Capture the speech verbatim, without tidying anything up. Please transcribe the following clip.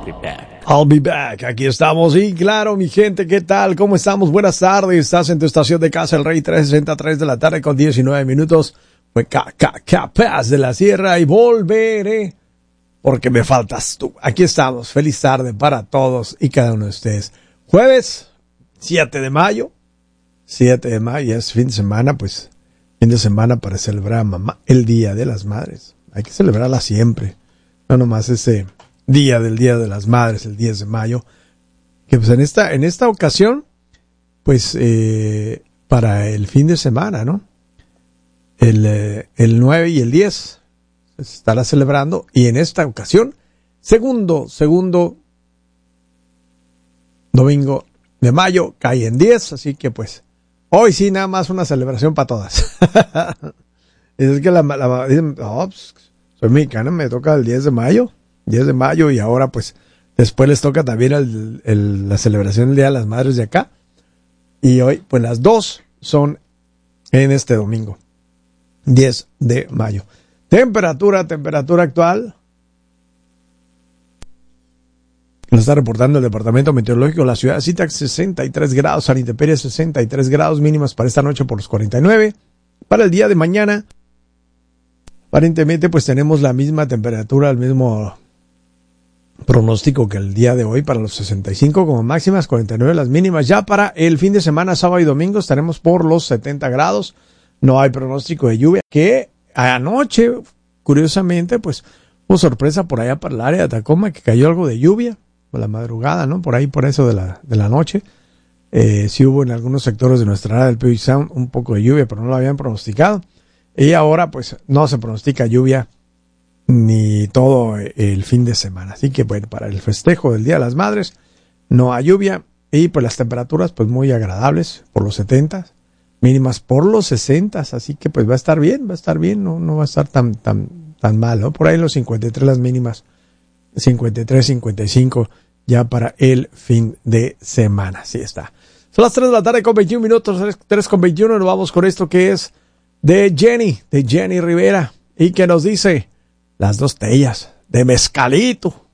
be back. I'll be back. Aquí estamos. Y claro, mi gente, ¿qué tal? ¿Cómo estamos? Buenas tardes. Estás en tu estación de casa, El Rey, tres sesenta y tres de la tarde con diecinueve minutos. Fue ca ca capaz de la sierra y volveré porque me faltas tú. Aquí estamos. Feliz tarde para todos y cada uno de ustedes. Jueves siete de mayo. siete de mayo, es fin de semana, pues fin de semana para celebrar a mamá, el Día de las Madres. Hay que celebrarla siempre. No nomás ese día del Día de las Madres, el diez de mayo. Que pues en esta, en esta ocasión, pues eh, para el fin de semana, ¿no? El, eh, el nueve y el diez se estará celebrando. Y en esta ocasión, segundo, segundo domingo de mayo, cae en diez. Así que pues, hoy sí nada más una celebración para todas. Es que la, la dicen, oh, pues, soy mexicana, me toca el diez de mayo. diez de mayo y ahora pues después les toca también el, el, la celebración del Día de las Madres de acá. Y hoy pues las dos son en este domingo, diez de mayo. Temperatura, temperatura actual. Lo está reportando el Departamento Meteorológico de la ciudad de Citax, sesenta y tres grados, a la intemperie sesenta y tres grados, mínimas para esta noche por los cuarenta y nueve. Para el día de mañana, aparentemente pues tenemos la misma temperatura, el mismo pronóstico que el día de hoy para los sesenta y cinco como máximas, cuarenta y nueve las mínimas. Ya para el fin de semana, sábado y domingo, estaremos por los setenta grados. No hay pronóstico de lluvia, que anoche, curiosamente, pues hubo sorpresa por allá para el área de Tacoma, que cayó algo de lluvia por la madrugada, ¿no? Por ahí, por eso de la, de la noche. Eh, sí hubo en algunos sectores de nuestra área del Puget Sound un poco de lluvia, pero no lo habían pronosticado. Y ahora, pues, no se pronostica lluvia ni todo el fin de semana. Así que, bueno, para el festejo del Día de las Madres, no hay lluvia. Y, pues, las temperaturas, pues, muy agradables, por los setenta, mínimas por los sesenta. Así que, pues, va a estar bien, va a estar bien, no, no va a estar tan, tan, tan mal, ¿no? Por ahí en los cincuenta y tres las mínimas, cincuenta y tres, cincuenta y cinco, ya para el fin de semana. Así está. Son las tres de la tarde con veintiún minutos, tres con veintiuno, nos vamos con esto que es de Jenny, de Jenny Rivera, y que nos dice las dos tellas de mezcalito.